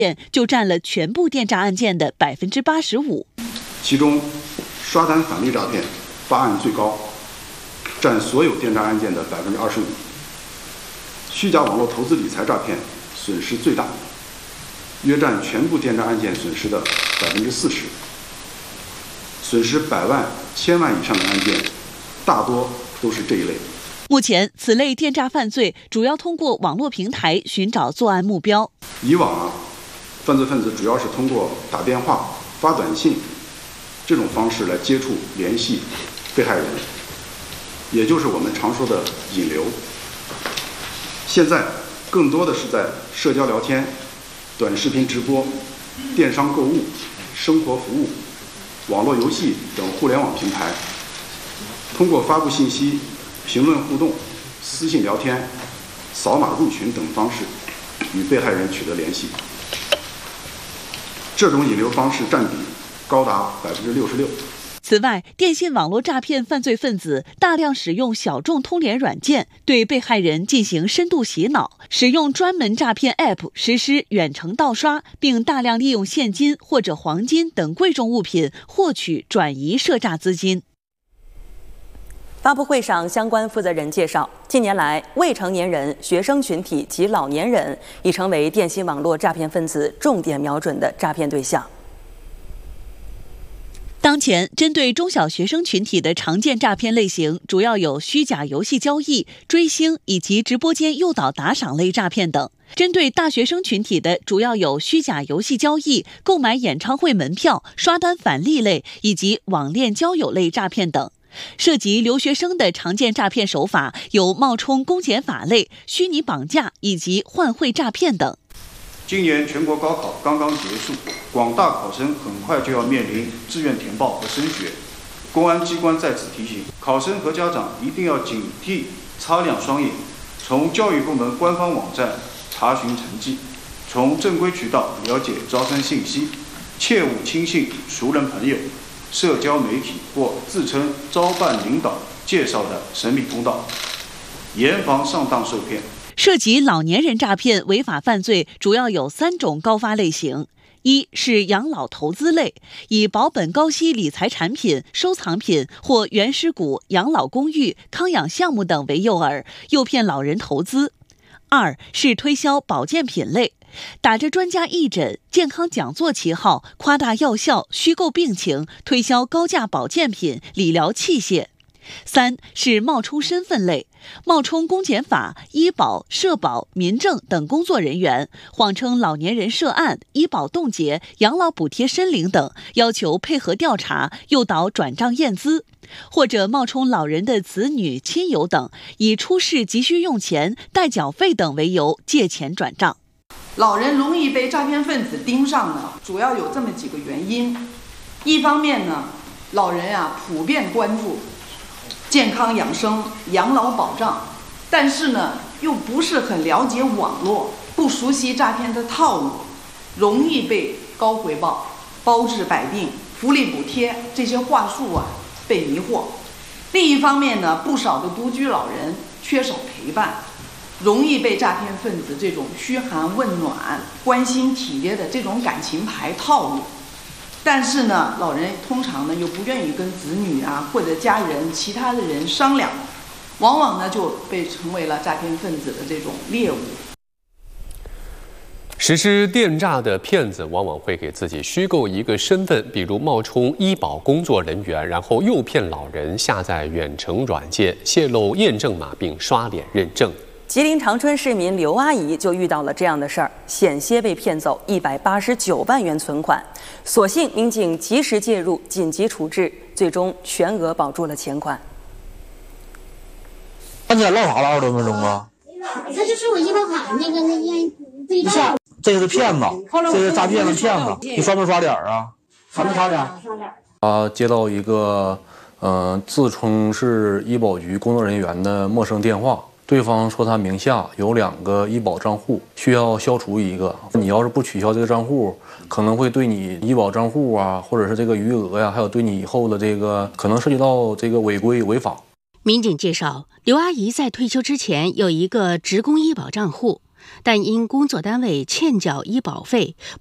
就占了全部电诈案件的85%， 其中刷单返利诈骗发案最高，占所有电诈案件的25%。虚假网络投资理财诈骗损失最大，约占全部电诈案件损失的40%。损失100万、1000万以上的案件，大多都是这一类。 目前，此类电诈犯罪主要通过网络平台寻找作案目标。 以往犯罪分子主要是通过打电话、发短信这种方式来接触、联系被害人，也就是我们常说的引流。现在更多的是在社交聊天、短视频直播、电商购物、生活服务、网络游戏等互联网平台，通过发布信息、评论互动、私信聊天、扫码入群等方式与被害人取得联系。这种引流方式占比高达66%。 此外，电信网络诈骗犯罪分子大量使用小众通联软件对被害人进行深度洗脑，使用专门诈骗 App 实施远程盗刷，并大量利用现金或者黄金等贵重物品获取、转移涉诈资金。 发布会上，相关负责人介绍，近年来，未成年人、学生群体及老年人已成为电信网络诈骗分子重点瞄准的诈骗对象。 当前，针对中小学生群体的常见诈骗类型，主要有虚假游戏交易、追星以及直播间诱导打赏类诈骗等；针对大学生群体的，主要有虚假游戏交易、购买演唱会门票、刷单返利类以及网恋交友类诈骗等。涉及留学生的常见诈骗手法有冒充公检法类、虚拟绑架以及换汇诈骗等。 今年全国高考刚刚结束，广大考生很快就要面临志愿填报和升学。公安机关在此提醒考生和家长一定要警惕，擦亮双眼，从教育部门官方网站查询成绩，从正规渠道了解招生信息，切勿轻信熟人朋友、社交媒体或自称招办领导介绍的神秘通道，严防上当受骗。 涉及老年人诈骗违法犯罪主要有3种高发类型：一是养老投资类，以保本高息理财产品、收藏品或原始股、养老公寓、康养项目等为诱饵，诱骗老人投资；二是推销保健品类，打着专家义诊、健康讲座旗号，夸大药效、虚构病情，推销高价保健品、理疗器械；三是冒充身份类，冒充公检法、医保、社保、民政等工作人员，谎称老年人涉案、医保冻结、养老补贴申领等，要求配合调查，诱导转账验资；或者冒充老人的子女、亲友等，以出示急需用钱、代缴费等为由借钱转账。 老人容易被诈骗分子盯上呢，主要有这么几个原因。一方面呢，老人普遍关注健康养生、养老保障，但是呢，又不是很了解网络，不熟悉诈骗的套路，容易被高回报、包治百病、福利补贴这些话术被迷惑。另一方面呢，不少的独居老人缺少陪伴，容易被诈骗分子这种嘘寒问暖、关心体贴的这种感情牌套路。但是呢，老人通常呢又不愿意跟子女或者家人、其他的人商量，往往呢就被成为了诈骗分子的这种猎物。 实施电诈的骗子往往会给自己虚构一个身份，比如冒充医保工作人员，然后诱骗老人下载远程软件，泄露验证码并刷脸认证。 吉林长春市民刘阿姨就遇到了这样的事儿，险些被骗走189万元存款，所幸民警及时介入，紧急处置，最终全额保住了钱款。 那你俩唠啥了20多分钟啊？ 他就说我医保卡那个对照。 这是骗子，这是诈骗的骗子。你刷没刷脸啊？刷没刷脸？ 接到一个自称是医保局工作人员的陌生电话。对方说他名下有2个医保账户，需要消除一个。你要是不取消这个账户，可能会对你医保账户或者是这个余额还有对你以后的这个可能涉及到这个违规违法。 民警介绍，刘阿姨在退休之前有一个职工医保账户， 但因工作单位欠缴医保费，